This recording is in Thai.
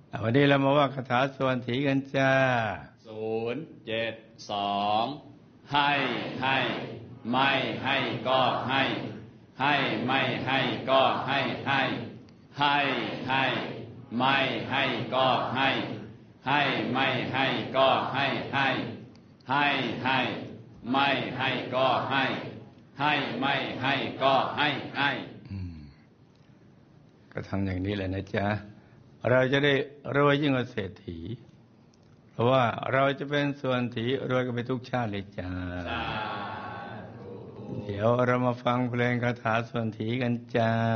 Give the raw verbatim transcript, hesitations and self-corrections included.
วันนี้เรามาว่าคาถาส่วนถีกันจ้าศูนย์เจ็ดสองให้ให้ไม่ให้ก็ให้ให้ไม่ให้ก็ให้ให้ให้ให้ไม่ให้ก็ให้ให้ไม่ให้ก็ให้ให้ให้ให้ไม่ให้ก็ให้ให้ไม่ให้ก็ให้ให้ก็ทำอย่างนี้แหละนะจ๊ะเราจะได้รวยยิ่งกว่าเศรษฐีเพราะว่าเราจะเป็นส่วนถีรวยกันไปทุกชาติเลยจ้าเดี๋ยวเรามาฟังเพลงคาถาส่วนถีกันจ้า